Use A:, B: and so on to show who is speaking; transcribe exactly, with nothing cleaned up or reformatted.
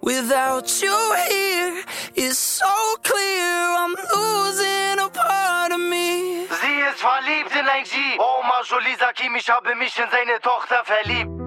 A: Without you here, it's so clear I'm losing a part of me.
B: Sie ist verliebt in ein G. Oma Jolie sagt ihm, ich habe mich in seine Tochter verliebt.